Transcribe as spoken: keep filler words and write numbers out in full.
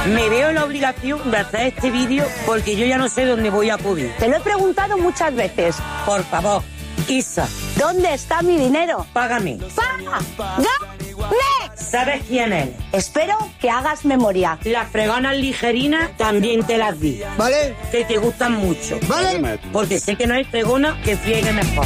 Me veo en la obligación de hacer este vídeo porque yo ya no sé dónde voy a acudir. Te lo he preguntado muchas veces. Por favor, Isa, ¿dónde está mi dinero? págame. ¡Págame! ¿Sabes quién eres? Espero que hagas memoria. Las freganas ligerinas también te las di. ¿Vale? Que te gustan mucho. ¿Vale? Porque sé que no hay fregona que friegue mejor.